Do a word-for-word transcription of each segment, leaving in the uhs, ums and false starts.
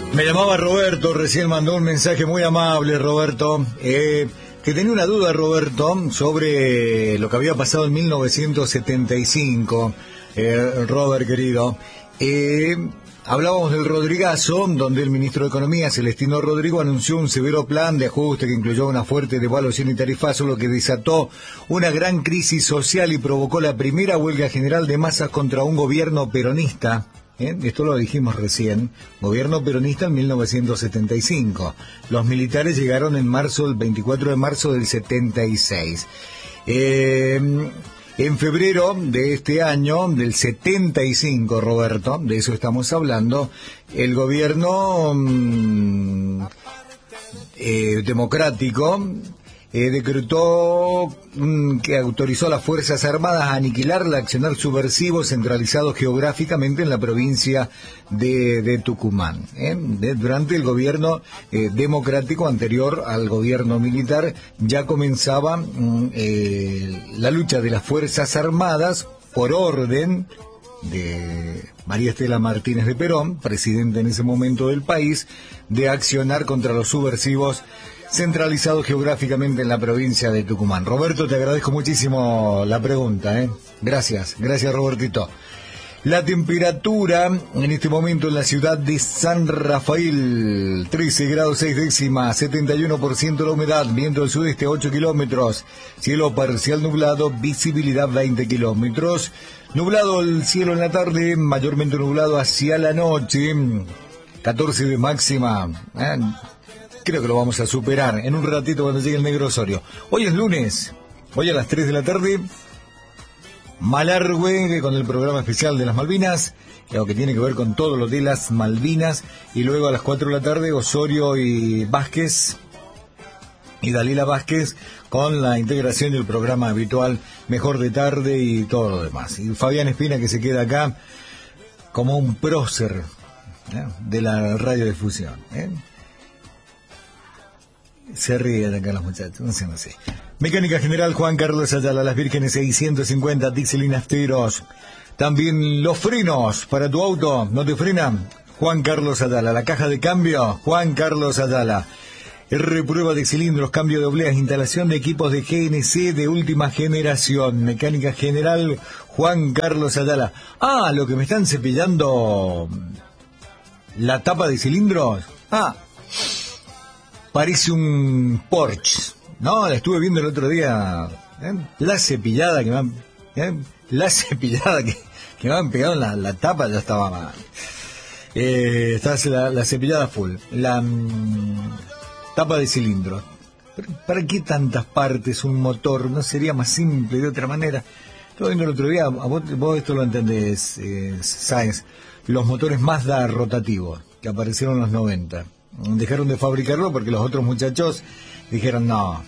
Me llamaba Roberto, recién mandó un mensaje muy amable, Roberto, eh, que tenía una duda, Roberto, sobre lo que había pasado en mil novecientos setenta y cinco, eh, Robert, querido. Eh, hablábamos del Rodrigazo, donde el ministro de Economía, Celestino Rodrigo, anunció un severo plan de ajuste que incluyó una fuerte devaluación y tarifazo, lo que desató una gran crisis social y provocó la primera huelga general de masas contra un gobierno peronista. ¿Eh? Esto lo dijimos recién, gobierno peronista en mil novecientos setenta y cinco. Los militares llegaron en marzo, el veinticuatro de marzo del setenta y seis. Eh, en febrero de este año, del setenta y cinco, Roberto, de eso estamos hablando, el gobierno mmm, eh, democrático Eh, decretó mm, que autorizó a las Fuerzas Armadas a aniquilar el accionar subversivo centralizado geográficamente en la provincia de, de Tucumán. ¿eh? De, durante el gobierno eh, democrático anterior al gobierno militar ya comenzaba mm, eh, la lucha de las Fuerzas Armadas por orden de María Estela Martínez de Perón, presidente en ese momento del país, de accionar contra los subversivos centralizado geográficamente en la provincia de Tucumán. Roberto, te agradezco muchísimo la pregunta, ¿eh? Gracias, gracias, Robertito. La temperatura en este momento en la ciudad de San Rafael, trece grados seis décimas, setenta y uno por ciento la humedad, viento del sudeste ocho kilómetros, cielo parcial nublado, visibilidad veinte kilómetros, nublado el cielo en la tarde, mayormente nublado hacia la noche, catorce de máxima, ¿eh? Creo que lo vamos a superar en un ratito cuando llegue el negro Osorio. Hoy es lunes, hoy a las tres de la tarde, Malargüe con el programa especial de las Malvinas, lo que tiene que ver con todo lo de las Malvinas, y luego a las cuatro de la tarde Osorio y Vázquez, y Dalila Vázquez, con la integración del programa habitual Mejor de Tarde y todo lo demás. Y Fabián Espina, que se queda acá como un prócer, ¿eh? de la radiodifusión, ¿eh? Se ríen acá los muchachos, no sé, no sé. Mecánica General Juan Carlos Ayala, Las Vírgenes seiscientos cincuenta, Diesel Nafteros. También los frenos para tu auto, ¿no te frenan? Juan Carlos Ayala. La caja de cambio, Juan Carlos Ayala. Reprueba de cilindros, cambio de obleas, instalación de equipos de G N C de última generación. Mecánica General Juan Carlos Ayala. Ah, lo que me están cepillando la tapa de cilindros. Ah, parece un Porsche, ¿no? La estuve viendo el otro día, ¿eh? La cepillada que me han, ¿eh? La cepillada que, que me han pegado en la, la tapa ya estaba mal. Eh, está la, la cepillada full. La mm, tapa de cilindro. ¿Para qué tantas partes un motor? ¿No sería más simple de otra manera? Estuve viendo el otro día, a vos, vos esto lo entendés, eh, Sáenz, los motores Mazda rotativos que aparecieron en los noventa. Dejaron de fabricarlo porque los otros muchachos dijeron no,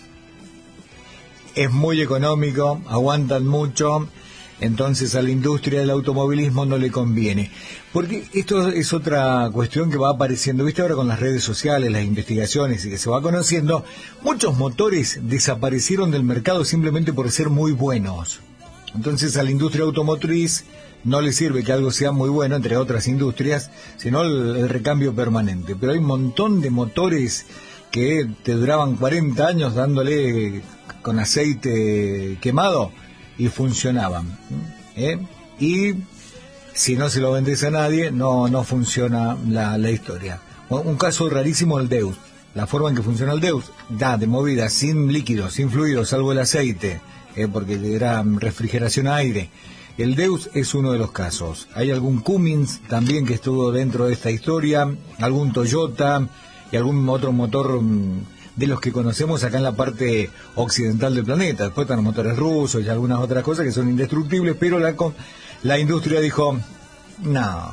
es muy económico, aguantan mucho, entonces a la industria del automovilismo no le conviene. Porque esto es otra cuestión que va apareciendo, viste ahora con las redes sociales, las investigaciones y que se va conociendo, muchos motores desaparecieron del mercado simplemente por ser muy buenos. Entonces a la industria automotriz no le sirve que algo sea muy bueno, entre otras industrias, sino el, el recambio permanente. Pero hay un montón de motores que te duraban cuarenta años dándole con aceite quemado y funcionaban. ¿eh? Y si no se lo vendes a nadie, no no funciona la, la historia. Un caso rarísimo, el Deus. La forma en que funciona el Deus, da de movida sin líquidos, sin fluidos, salvo el aceite, ¿eh? porque era refrigeración a aire. El Deus es uno de los casos. Hay algún Cummins también que estuvo dentro de esta historia, algún Toyota y algún otro motor de los que conocemos acá en la parte occidental del planeta. Después están los motores rusos y algunas otras cosas que son indestructibles, pero la, la industria dijo, no,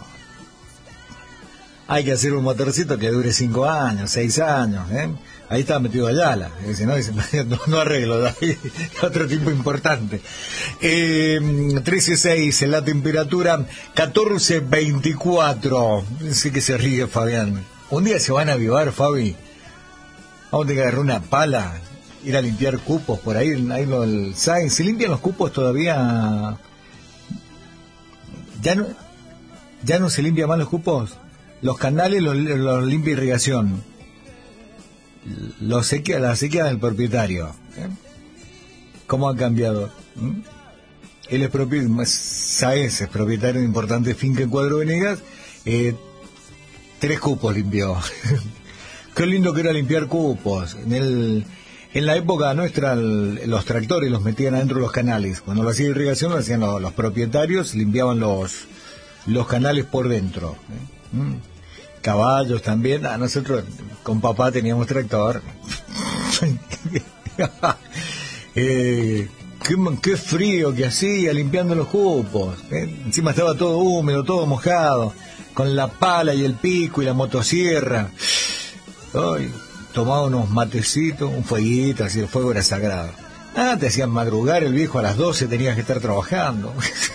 hay que hacer un motorcito que dure cinco años, seis años, ¿eh? Ahí está metido Ayala, si no, no, no arreglo, otro tipo importante. Eh, trece seis en la temperatura, catorce veinticuatro. Sé que se ríe Fabián. Un día se van a avivar, Fabi. Vamos a tener que agarrar una pala, ir a limpiar cupos por ahí. ahí lo, el, ¿saben? ¿Se limpian los cupos todavía? ¿Ya no, ya no se limpian más los cupos? los canales los, los limpia irrigación, los sequía, la sequía del propietario. ¿eh? ¿Cómo ha cambiado? ¿Mm? Él es propietario, Saez es propietario de importante finca en Cuadro Venegas, eh, tres cupos limpió. Qué lindo que era limpiar cupos. En el, en la época nuestra, el, los tractores los metían adentro de los canales. Cuando lo hacía irrigación lo hacían los, los propietarios, limpiaban los, los canales por dentro. ¿eh? Mm. Caballos también. Ah, nosotros con papá teníamos tractor. eh, Qué, qué frío que hacía limpiando los cupos, ¿eh? Encima estaba todo húmedo, todo mojado, con la pala y el pico y la motosierra. Ay, tomaba unos matecitos, un fueguito, así el fuego era sagrado. Ah, te hacían madrugar el viejo, a las doce tenías que estar trabajando.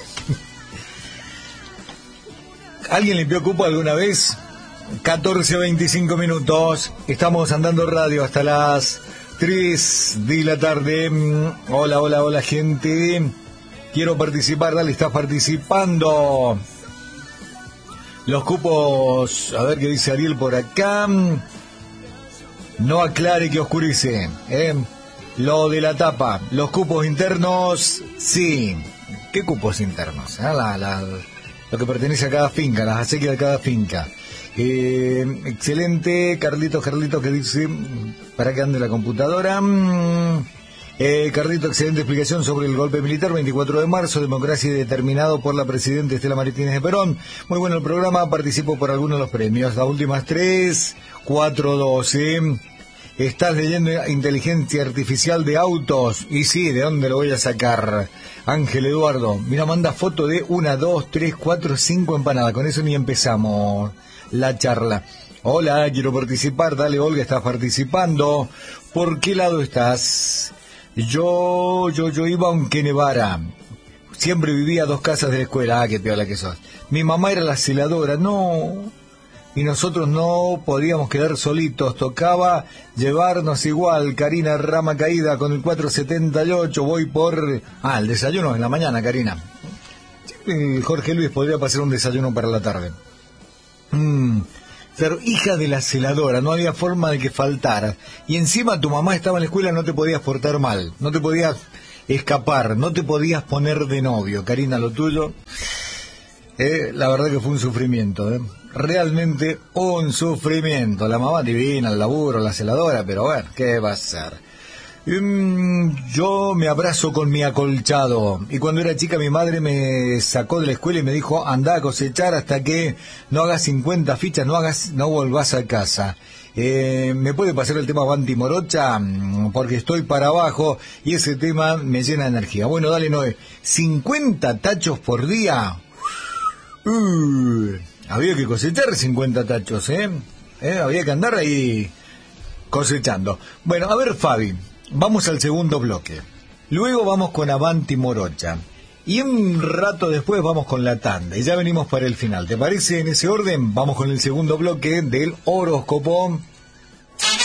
¿Alguien limpió cupo alguna vez? catorce veinticinco minutos, estamos andando radio hasta las tres de la tarde. Hola, hola, hola gente. Quiero participar, dale, estás participando. Los cupos, a ver qué dice Ariel por acá. No aclare que oscurece. ¿eh? Lo de la tapa, los cupos internos, sí. ¿Qué cupos internos? ¿Eh? La, la, lo que pertenece a cada finca, las acequias de cada finca. Eh, excelente, Carlitos, Carlitos que dice, para que ande la computadora. Eh, Carlitos, excelente explicación sobre el golpe militar, veinticuatro de marzo, democracia y determinado por la presidenta Estela Martínez de Perón. Muy bueno el programa, participo por algunos de los premios. Las últimas tres, cuatro, doce. Estás leyendo inteligencia artificial de autos. Y sí, ¿de dónde lo voy a sacar? Ángel Eduardo, mira, manda foto de una, dos, tres, cuatro, cinco empanadas. Con eso ni empezamos la charla. Hola, quiero participar. Dale, Olga, estás participando. ¿Por qué lado estás? Yo, yo, yo iba aunque nevara. Siempre vivía a dos casas de la escuela. Ah, qué piola que sos. Mi mamá era la celadora. No. Y nosotros no podíamos quedar solitos. Tocaba llevarnos igual. Karina Rama Caída con el cuatrocientos setenta y ocho. Voy por... Ah, el desayuno en la mañana, Karina. Jorge Luis podría pasar un desayuno para la tarde. Mm, pero hija de la celadora, no había forma de que faltara. Y encima tu mamá estaba en la escuela, no te podías portar mal, no te podías escapar, no te podías poner de novio. Karina, lo tuyo, eh, la verdad que fue un sufrimiento, eh. Realmente un sufrimiento. La mamá divina, el laburo, la celadora, pero bueno, ¿qué va a ser? Yo me abrazo con mi acolchado. Y cuando era chica mi madre me sacó de la escuela y me dijo, anda a cosechar hasta que no hagas cincuenta fichas, no hagas, no volvás a casa. Eh, ¿Me puede pasar el tema Banti Morocha? Porque estoy para abajo y ese tema me llena de energía. Bueno, dale, Noé. ¿cincuenta tachos por día? Uh, había que cosechar cincuenta tachos, ¿eh? ¿eh? Había que andar ahí cosechando. Bueno, a ver, Fabi. Vamos al segundo bloque. Luego vamos con Avanti Morocha. Y un rato después vamos con la tanda. Y ya venimos para el final. ¿Te parece en ese orden? Vamos con el segundo bloque del horóscopo.